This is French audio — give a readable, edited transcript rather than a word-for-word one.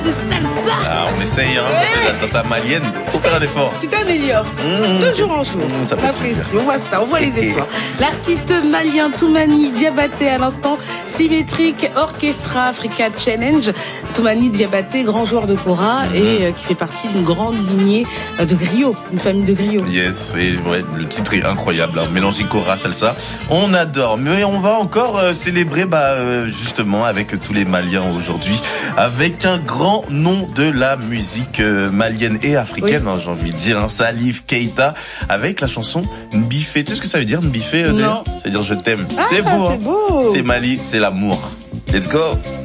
de salsa. Ah, on essaye, hein. C'est la salsa malienne. Faut faire un effort. Tu t'améliores. De jour en jour. Ça fait plaisir. On voit ça, on voit les efforts. L'artiste malien Toumani Diabaté à l'instant, Symétrique Orchestra Africa Challenge. Toumani Diabaté, grand joueur de kora et qui fait partie d'une grande lignée de griots, une famille de griots. Yes, et ouais, le titre est incroyable, hein. Mélanger kora, salsa, on adore. Mais on va encore célébrer, justement, avec tous les Maliens aujourd'hui, avec un grand nom de la musique malienne et africaine, j'ai envie de dire, hein, Salif Keita, avec la chanson Mbifé. Tu sais ce que ça veut dire, Mbifé? Non. Ça veut dire je t'aime. Ah, c'est beau, c'est beau. C'est Mali, c'est l'amour. Let's go.